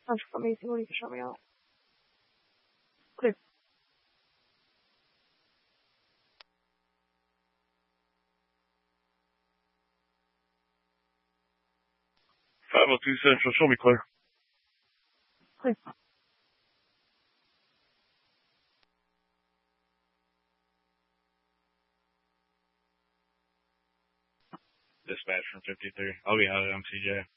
That's amazing. What you can show me out. Clear. Central, show me clear. Clear. Dispatch from 53. I'll be out at MCJ.